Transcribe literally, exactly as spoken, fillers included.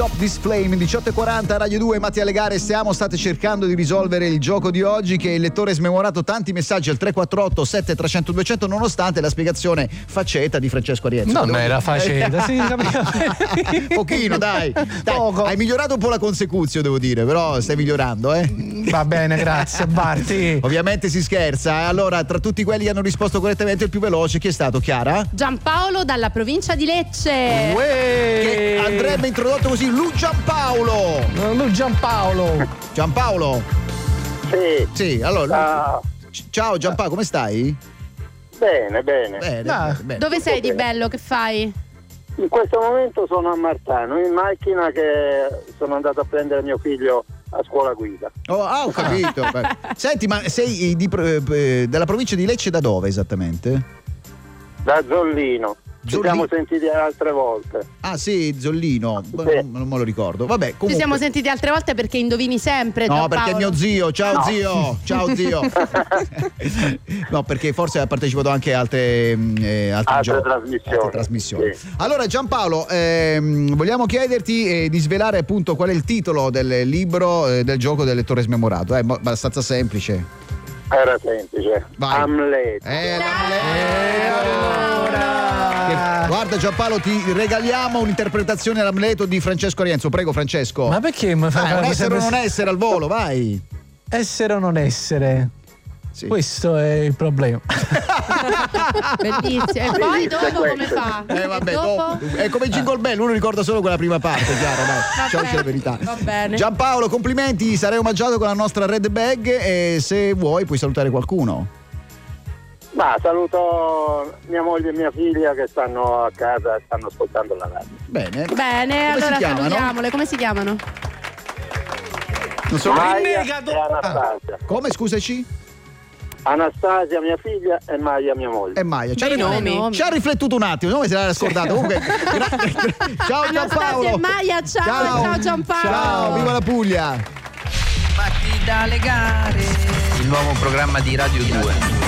Stop This Flame, diciotto e quaranta, Radio due, Mattia Legare. Stiamo state cercando di risolvere il gioco di oggi, che il lettore ha smemorato tanti messaggi al tre quattro otto sette trecento duecento, nonostante la spiegazione facceta di Francesco Arienzo. Non Devo era facile, sì, pochino, dai, dai. Hai migliorato un po' la consecuzione, devo dire, però stai migliorando, eh? Va bene, grazie Barti. Ovviamente si scherza. Allora, tra tutti quelli che hanno risposto correttamente, il più veloce chi è stato, Chiara? Giampaolo dalla provincia di Lecce. Uè, che andrebbe introdotto così, Lu Giampaolo. Lu Giampaolo. Giampaolo. Sì. Sì, allora. Ciao. Ciao Giampaolo, come stai? Bene, bene. Bene, ah, bene. Dove sei di bello? Che fai? In questo momento sono a Martano, in macchina, che sono andato a prendere mio figlio a scuola guida. Oh, ah, ho capito. Senti, ma sei di, eh, della provincia di Lecce, da dove esattamente? Da Zollino. Ci Zollino. siamo sentiti altre volte. Ah sì, Zollino, Sì. non, non me lo ricordo. Vabbè, comunque. Ci siamo sentiti altre volte perché indovini sempre. No, Giampaolo. perché è mio zio. Ciao No. zio. Ciao zio. No, perché forse ha partecipato anche a altre, eh, altri Altre giochi, trasmissioni. altre trasmissioni. Sì. Allora Giampaolo, ehm, vogliamo chiederti eh, di svelare appunto qual è il titolo del libro eh, del gioco del lettore smemorato. È eh, abbastanza semplice. Era semplice. Vai. Amleto. Eh, Che- Guarda Giampaolo, ti regaliamo un'interpretazione all'Amleto di Francesco Arienzo. Prego Francesco. Ma perché mi Dai, fa un essere o non essere al volo, vai. Essere o non essere? Sì. Questo è il problema. Bellissimo. E poi Bellissimo, dopo come questo. fa? Eh vabbè, E dopo? dopo- è come Jingle Bell, uno ricorda solo quella prima parte, chiaro, dai. Ciao, Vabbè, c'è la verità. va bene. Giampaolo, complimenti, sarai omaggiato con la nostra Red Bag e se vuoi puoi salutare qualcuno. Ma saluto mia moglie e mia figlia che stanno a casa e stanno ascoltando la radio. Bene. Bene, Come si allora chiamano? salutiamole. Come si chiamano? Non so. Maia Rinnegato. e Anastasia. Come, scusaci? Anastasia mia figlia e Maia mia moglie. È Maia. Ci ha, Bei riflettuto- nomi. ci ha riflettuto un attimo, come se l'era scordato. Comunque, gra- gra- ciao Giampaolo. Anastasia e Maia, ciao, ciao Giampaolo. Ciao, viva la Puglia. Fatti da legare. Il nuovo programma di Radio due.